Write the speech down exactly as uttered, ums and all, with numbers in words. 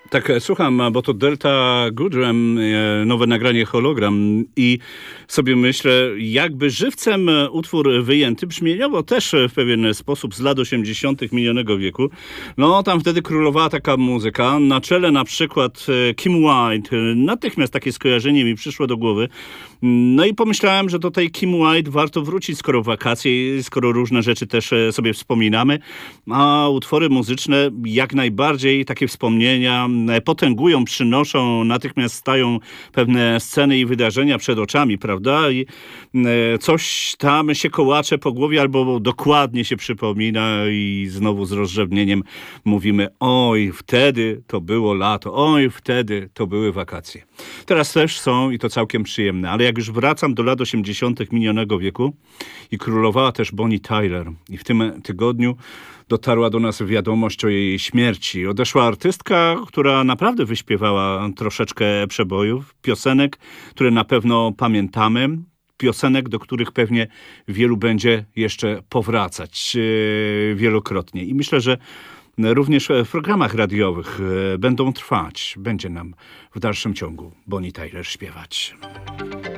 Tak, e, słucham, bo to Delta Goodrem, e, nowe nagranie Hologram i sobie myślę, jakby żywcem e, utwór wyjęty brzmieniowo też e, w pewien sposób z lat osiemdziesiątych minionego wieku. No, tam wtedy królowała taka muzyka. Na czele na przykład e, Kim White. E, Natychmiast takie skojarzenie mi przyszło do głowy. No i pomyślałem, że do tej Kim White warto wrócić, skoro wakacje, skoro różne rzeczy też e, sobie wspominamy, a utwory muzyczne jak najbardziej takie wspomnienia e, potęgują, przynoszą, natychmiast stają pewne sceny i wydarzenia przed oczami, prawda? I e, coś tam się kołacze po głowie albo dokładnie się przypomina i znowu z rozrzewnieniem mówimy: oj, wtedy to było lato, oj, wtedy to były wakacje. Teraz też są i to całkiem przyjemne, ale jak już wracam do lat osiemdziesiątych minionego wieku i królowała też Bonnie Tyler i w tym tygodniu dotarła do nas wiadomość o jej śmierci. Odeszła artystka, która naprawdę wyśpiewała troszeczkę przebojów, piosenek, które na pewno pamiętamy, piosenek, do których pewnie wielu będzie jeszcze powracać e, wielokrotnie. I myślę, że również w programach radiowych e, będą trwać, będzie nam w dalszym ciągu Bonnie Tyler śpiewać.